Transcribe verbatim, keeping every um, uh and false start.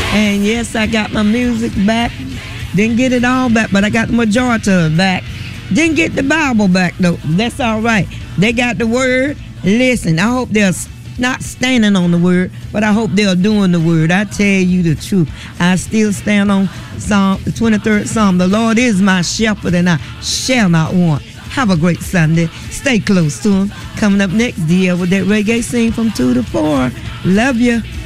And yes, I got my music back. Didn't get it all back, but I got the majority of it back. Didn't get the Bible back, though. That's all right. They got the word. Listen, I hope they're not standing on the word, but I hope they're doing the word. I tell you the truth. I still stand on Psalm, the twenty-third Psalm. The Lord is my shepherd, and I shall not want. Have a great Sunday. Stay close to him. Coming up next, deal with that reggae scene from two to four. Love you.